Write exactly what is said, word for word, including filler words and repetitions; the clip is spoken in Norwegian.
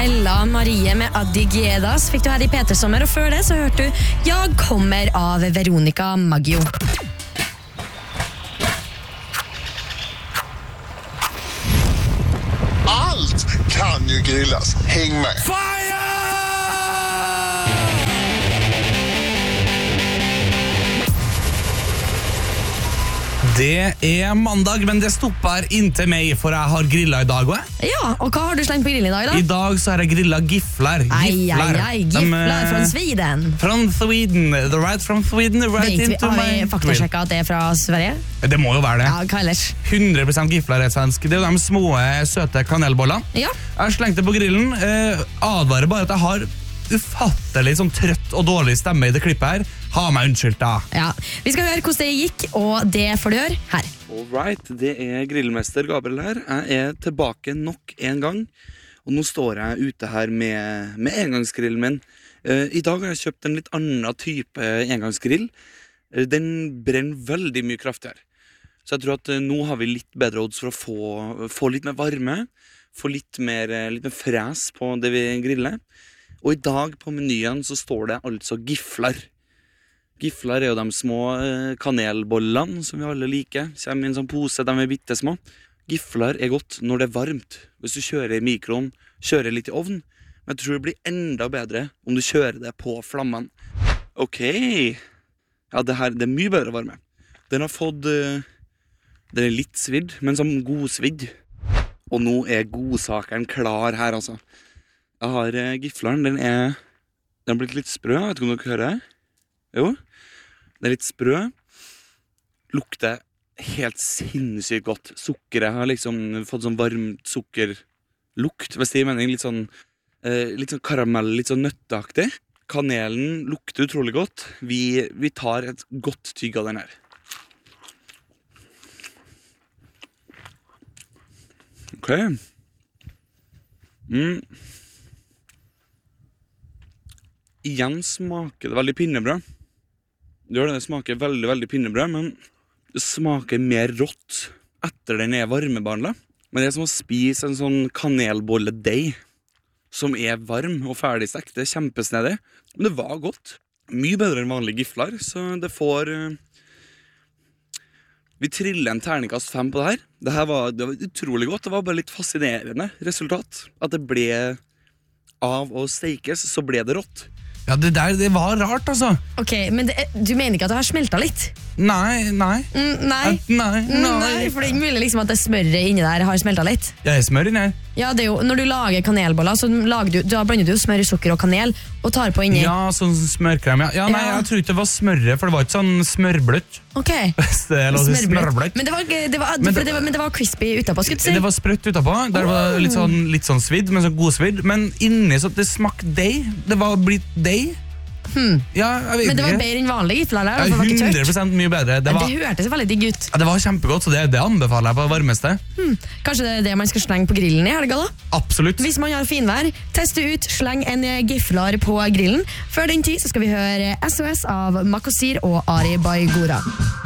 Ella Marie med Adi Giedas fikk du her i P tre Sommer, og før det så hørte du Jeg kommer av Veronica Maggio. Allt kan ju grillas. Häng med. Fire! Det er mandag, men det stopper inntil meg, for jeg har grillet i dag også. Ja, og hva har du slengt på grillen i dag da? I dag så har jeg grillet gifler. Ai, ai, ai, gifler fra De, Sweden. From Sweden, the right from Sweden, right Vet vi, into har my vi grill. faktasjekket at det er fra Sverige? Det må jo være det. Ja, hva ellers? hundre prosent gifler er svensk. Det er jo de små, søte kanelbollene. Ja. Jeg har slengt det på grillen. Eh, advarer bare at jeg har ufattelig sånn trøtt og dårlig stemme i det klippet her. Ha meg unnskyldt da. Ja, vi skal høre hvordan det gikk, og det får du høre her. Alright, det er grillmester Gabriel her. Jeg er tilbake nok en gang, og nå står jeg ute her med, med engangsgrillen min. Uh, I dag har jeg kjøpt en litt annen type engangsgrill. Uh, den brenner veldig mye kraftigere. Så jeg tror at uh, nå har vi litt bedre odds for å få, få litt mer varme, få litt mer, uh, litt mer fres på det vi griller. Og i dag på menyen så står det altså gifler. Gifler er jo de små eh, kanelbollene som vi alle liker. Kommer i en sånn pose, de er bittesmå. Gifler er godt når det er varmt. Hvis du kjører i mikroen, kjører litt i ovn. Men jeg tror det blir enda bedre om du kjører det på flammen. Ok. Ja, det her det er mye bedre varme. Den har fått uh, den er litt svidd, men som godsvidd. Og nå er godsakeren klar her, altså. Jeg har uh, gifleren, den er Den har blitt litt sprø, jeg vet ikke om dere hører det. Jo, den er litt sprø. Lukter helt sinnssykt godt. Sukkeret har liksom fått sånn varm sukkerlukt, hvis det gir mening. Litt sånn, uh, litt sånn karamell, litt sånn nøtteaktig. Kanelen lukter utrolig godt. Vi, vi tar et godt tygg av den her. Ok. Mm. Igjen smaker det veldig pinnebrød. Det gjør det, det smaker veldig, veldig pinnebrød, men det smaker mer rått etter den er varmebehandlet. Men det er som å spise en sånn kanelbolledeig som er varm og ferdigstekt. Det er kjempesnedig, men det var godt. Mye bedre enn vanlige gifler, så det får... Vi triller en terningkast fem på det her. Det her var, det var utrolig godt. Det var bare litt fascinerende resultat. At det ble av å steikes, så ble det rått. Ja, det der, det var rart, altså. Ok, men det, du mener ikke at det har smeltet litt? Nei, nei. Mm, nei. At, nei, Mm, nei. nei, for det er mulig liksom at det smøret inni der har smeltet litt. Jeg er smør inni her. Ja, det er jo, når du lager kanelboller, så lager du, da blander du jo smør, sukker og kanel, og tar på inni. Ja, sånn smørkrem, ja. Ja, nei, Ja. jeg tror ikke det var smørret, for det var ikke sånn smørbløtt. Ok. Hvis det er lov å si Smørbløtt. smørbløtt. Men det var, det var, Men for det- det var, men det var crispy utenpå, skulle du si. Det var sprøtt utapå, der var det litt sånn, litt sånn svidd, men sånn godsvidd. Men inni så det smakte deig. Det var blitt deig. Hmm. Ja, jeg vet Men det var ikke. bedre enn vanlig gifler der, Ja, for det var ikke hundre tørt. prosent mye bedre. Det Men var, det hørtes veldig digg ut. ja, det var kjempegodt, så det, det anbefaler jeg på det varmeste. Hmm. Kanskje det er det man skal slenge på grillen i helga da? Absolutt. Hvis man har finvær, teste ut, sleng en giflar på grillen. Før den tid så skal vi høre S O S av Makosir og Ari Baigora.